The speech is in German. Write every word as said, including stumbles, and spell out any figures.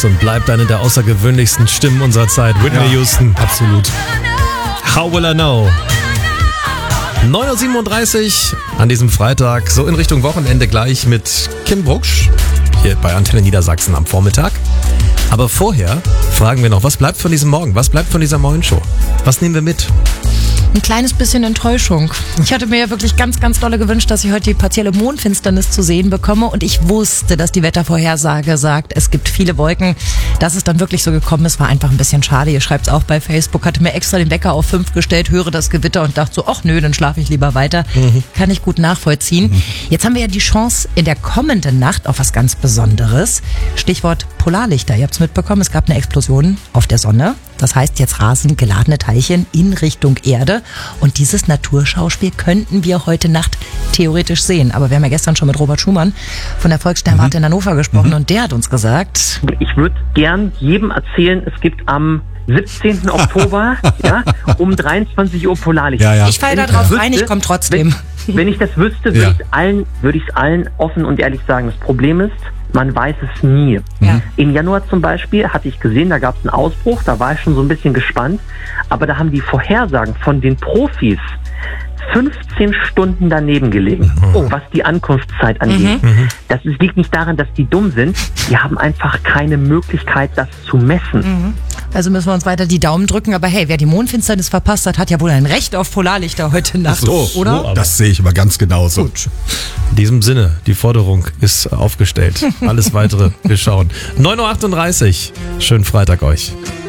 ist und bleibt eine der außergewöhnlichsten Stimmen unserer Zeit. Whitney Ja, Houston. absolut. How will I know? neun Uhr siebenunddreißig an diesem Freitag, so in Richtung Wochenende gleich mit Kim Brucksch hier bei Antenne Niedersachsen am Vormittag. Aber vorher fragen wir noch, was bleibt von diesem Morgen? Was bleibt von dieser Morgenshow? Was nehmen wir mit? Ein kleines bisschen Enttäuschung. Ich hatte mir ja wirklich ganz, ganz dolle gewünscht, dass ich heute die partielle Mondfinsternis zu sehen bekomme. Und ich wusste, dass die Wettervorhersage sagt, es gibt viele Wolken. Dass es dann wirklich so gekommen ist, war einfach ein bisschen schade. Ihr schreibt es auch bei Facebook. Hatte mir extra den Wecker auf fünf gestellt, höre das Gewitter und dachte so, ach nö, dann schlafe ich lieber weiter. Mhm. Kann ich gut nachvollziehen. Mhm. Jetzt haben wir ja die Chance in der kommenden Nacht auf was ganz Besonderes. Stichwort Polarlichter. Ihr habt es mitbekommen, es gab eine Explosion auf der Sonne. Das heißt, jetzt rasen geladene Teilchen in Richtung Erde. Und dieses Naturschauspiel könnten wir heute Nacht theoretisch sehen. Aber wir haben ja gestern schon mit Robert Schumann von der Volkssternwarte mhm. in Hannover gesprochen. Mhm. Und der hat uns gesagt... Ich würde gern jedem erzählen, es gibt am siebzehnten Oktober ja, um dreiundzwanzig Uhr Polarlicht. Ja, ja. Ich falle da drauf ja. rein, ich komme trotzdem. Wenn, wenn ich das wüsste, würde ja. ich es allen, würde ich es allen offen und ehrlich sagen. Das Problem ist, man weiß es nie. Ja. Im Januar zum Beispiel hatte ich gesehen, da gab es einen Ausbruch, da war ich schon so ein bisschen gespannt. Aber da haben die Vorhersagen von den Profis fünfzehn Stunden daneben gelegen, oh. was die Ankunftszeit angeht. Mhm. Das liegt nicht daran, dass die dumm sind. Die haben einfach keine Möglichkeit, das zu messen. Mhm. Also müssen wir uns weiter die Daumen drücken. Aber hey, wer die Mondfinsternis verpasst hat, hat ja wohl ein Recht auf Polarlichter heute Nacht, so, oder? So, das sehe ich aber ganz genauso. Gut. In diesem Sinne, die Forderung ist aufgestellt. Alles Weitere, wir schauen. neun Uhr achtunddreißig. Schönen Freitag euch.